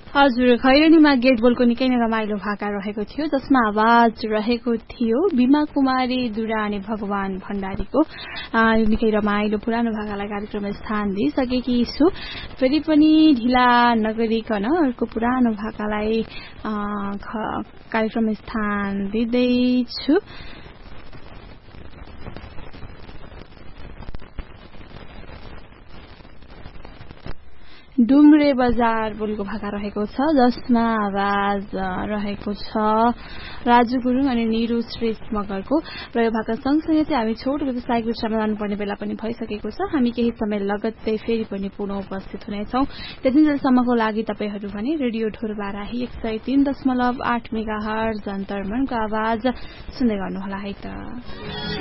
हजुर खैरनीमा गेट बोलको निकै नै रमाइलो भाका रहेको थियो जसमा आवाज रहेको थियो बिमा कुमारी दुरानी भगवान भण्डारीको निकै रमाइलो पुरानो भाकालाई कार्यक्रममा स्थान दिइसकेकी छु। फेरि पनि ढिला नगरिकन अर्को पुरानो भाकालाई कार्यक्रममा स्थान दिँदैछु। डुम्रे बजार बोलको भाका रहेको छ जसमा आवाज रहेको छ राजु गुरुङ अनि निरु श्रेष्ठ मगरको र यो भाका सँगसँगै चाहिँ हामी छोटो व्यवसायिक विश्राममा जानुपर्ने बेला पनि भइसकेको छ। हामी केही समय लगत्तै फेरि पनि पुनः उपस्थित हुनेछौँ। त्यतिन्जेलसम्मको लागि तपाईँहरू भने रेडियो ढोरबाराही 103.8 मेगाहर्ज अन्तर्मनको आवाज सुन्दै गर्नुहोला है त।